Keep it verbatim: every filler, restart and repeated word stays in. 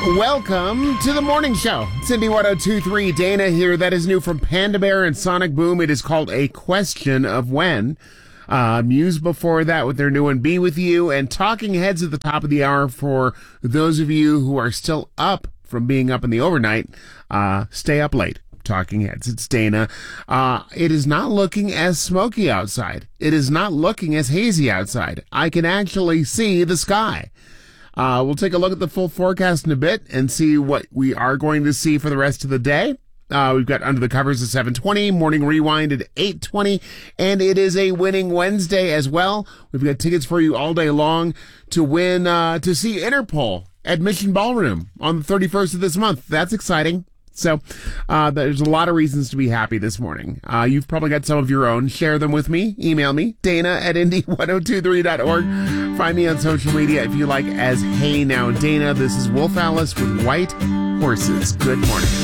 Welcome to the morning show. Cindy one oh two point three, Dana here. That is new from Panda Bear and Sonic Boom. It is called A Question of When. Uh, Muse before that with their new one, Be With You, and Talking Heads at the top of the hour for those of you who are still up from being up in the overnight. Uh, stay up late. Talking Heads. It's Dana. Uh, it is not looking as smoky outside. It is not looking as hazy outside. I can actually see the sky. Uh, we'll take a look at the full forecast in a bit and see what we are going to see for the rest of the day. Uh, we've got Under the Covers at seven twenty, Morning Rewind at eight twenty, and it is a Winning Wednesday as well. We've got tickets for you all day long to win, uh, to see Interpol at Mission Ballroom on the thirty-first of this month. That's exciting. So, uh, there's a lot of reasons to be happy this morning. Uh, you've probably got some of your own. Share them with me. Email me, Dana at Indy one oh two three dot org. Find me on social media if you like as Hey Now Dana. This is Wolf Alice with White Horses. Good morning.